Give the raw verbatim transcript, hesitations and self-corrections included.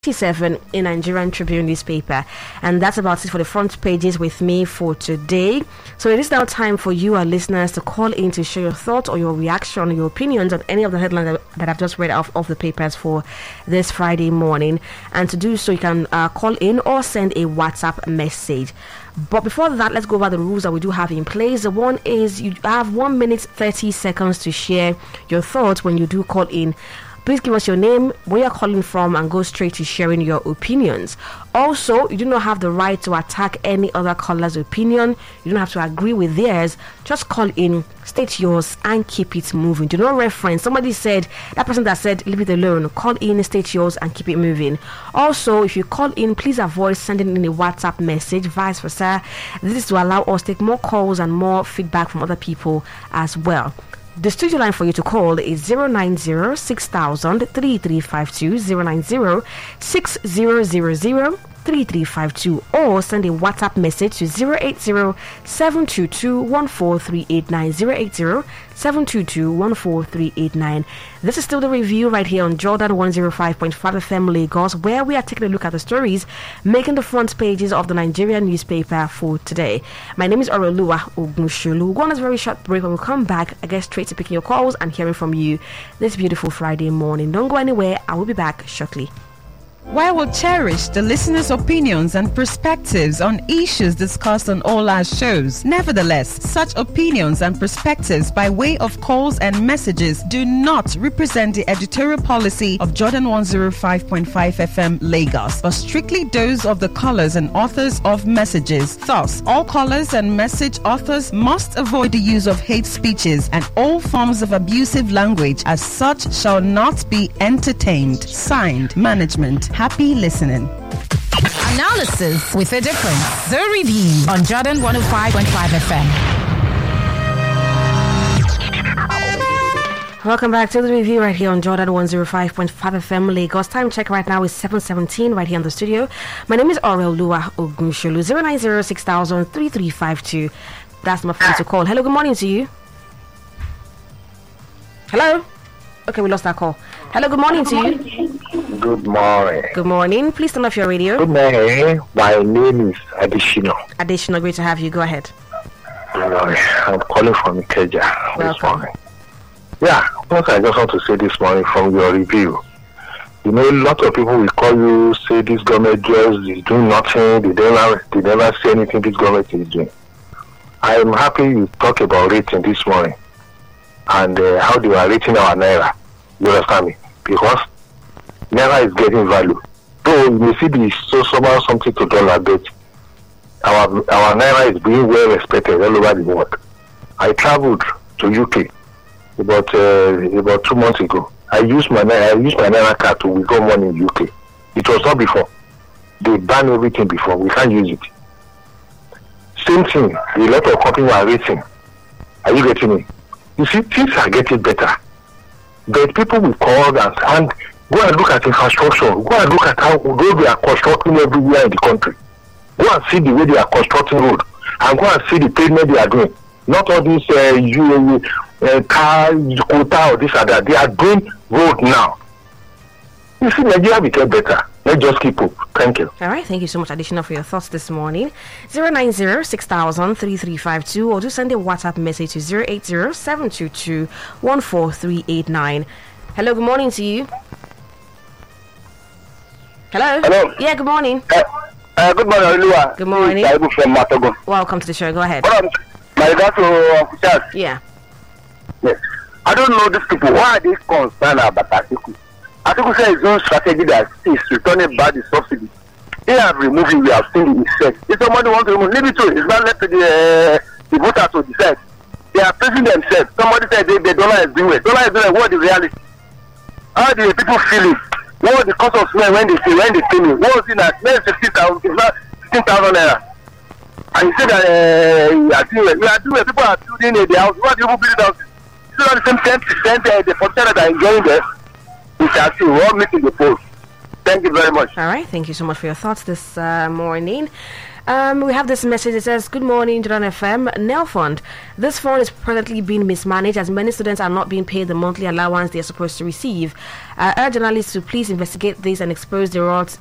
seven in Nigerian Tribune newspaper, and that's about it for the front pages with me for today. So it is now time for you, our listeners, to call in to share your thoughts or your reaction or your opinions on any of the headlines that, that I've just read off of the papers for this Friday morning. And to do so, you can uh, call in or send a WhatsApp message. But before that, let's go over the rules that we do have in place. The one is you have one minute thirty seconds to share your thoughts when you do call in. Please give us your name, where you're calling from, and go straight to sharing your opinions. Also, you do not have the right to attack any other caller's opinion. You don't have to agree with theirs. Just call in, state yours, and keep it moving. Do not reference. Somebody said, that person that said, leave it alone. Call in, state yours, and keep it moving. Also, if you call in, please avoid sending in a WhatsApp message, vice versa. This is to allow us to take more calls and more feedback from other people as well. The studio line for you to call is zero nine zero six thousand three three five two, zero nine zero six zero zero zero three three five two, or send a WhatsApp message to zero eight zero seven two two one four three eight nine, zero eight zero seven two two one four three eight nine. This is still the review right here on Jordan one oh five point five F M Lagos, where we are taking a look at the stories making the front pages of the Nigerian newspaper for today. My name is Orolua Ogunshulu. We'll go on a very short break. When we come back, I get straight to picking your calls and hearing from you this beautiful Friday morning. Don't go anywhere. I will be back shortly. While we cherish the listeners' opinions and perspectives on issues discussed on all our shows, nevertheless, such opinions and perspectives by way of calls and messages do not represent the editorial policy of Jordan one oh five point five F M Lagos, but strictly those of the callers and authors of messages. Thus, all callers and message authors must avoid the use of hate speeches and all forms of abusive language, as such shall not be entertained. Signed, Management. Happy listening. Analysis with a difference. The review on Jordan one oh five point five F M. Welcome back to the review right here on Jordan one oh five point five F M Lagos. Time check right now is seven seventeen right here in the studio. My name is Orolua Ogunshulu. zero nine zero six thousand three three five two. That's my phone to call. Hello, good morning to you. Hello? Okay, we lost that call. Hello, good morning to you. Good morning. Good morning. Please turn off your radio. Good morning. My name is Additional. Additional, great to have you. Go ahead. I'm calling from Ikeja this Welcome. morning. Yeah, what I just want to say this morning from your review. You know, a lot of people will call you, say this government just is doing nothing. They never, they never say anything this government is doing. I am happy you talk about rating this morning and uh, how they are rating our Naira. You understand me? Because Naira is getting value. Though you may see the so somehow something to dollar, but our our Naira is being well respected all over the world. I traveled to U K about uh, about two months ago. I used my I used my Naira card to withdraw money in U K. It was not before. They banned everything before. We can't use it. Same thing. A lot of companies are rating. Are you getting me? You see, things are getting better. But people will call and, and go and look at infrastructure. Go and look at how road they are constructing everywhere in the country. Go and see the way they are constructing road. And go and see the pavement they are doing. Not all these uh, you, uh, car, quota or this or that. They are doing road now. You see, Nigeria became better. Let's just keep up. Thank you. All right, thank you so much, Additional, for your thoughts this morning. zero nine zero six thousand three three five two, or just send a WhatsApp message to zero eight zero seven two two one four three eight nine. Hello, good morning to you. Hello? Hello. Yeah, good morning. Uh, uh, good morning, Olua. Good morning. I'm from Matogo. Welcome to the show. Go ahead. Um, my regard to uh, Charles. Yeah. Yes. I don't know these people. Why are they concerned about Atiku? Atiku said his own strategy that is returning back the subsidy. They have removed it. We have seen the effect. If somebody wants to remove, leave it to it. It's not left to the, uh, the voters to decide. They are facing themselves. Somebody said they, the dollar is doing it. Dollar is doing it. What is the reality? How do the people feel it? What was the cost of cement when they see when they see me? What was it at? Maybe fifteen thousand. It's not fifteen thousand naira. And you say that uh, you are doing it. You are doing it. People are building in the house. What do you build it out? It's not the same ten percent. Uh, the forty that are enjoying there. We shall see. We're all meeting the post. Thank you very much. All right, thank you so much for your thoughts this uh, morning. Um, we have this message. It says, "Good morning, Jordan F M. Nel Fund. This fund is presently being mismanaged as many students are not being paid the monthly allowance they are supposed to receive. I urge journalists to please investigate this and expose the rot